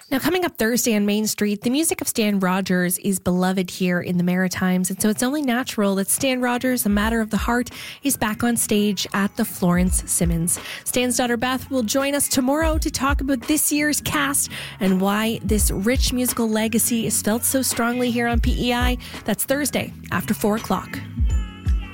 Now, coming up Thursday on Main Street, the music of Stan Rogers is beloved here in the Maritimes, and so it's only natural that Stan Rogers, A Matter of the Heart, is back on stage at the Florence Simmons. Stan's daughter Beth will join us tomorrow to talk about this year's cast and why this rich musical legacy is felt so strongly here on PEI. That's Thursday after 4 o'clock.